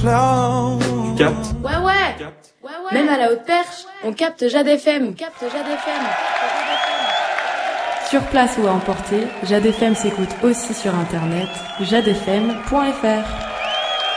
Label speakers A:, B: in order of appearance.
A: Tu captes?
B: Ouais. Même à la haute perche, on capte Jade FM.
C: Sur place ou à emporter, Jade FM s'écoute aussi sur internet, jadefm.fr.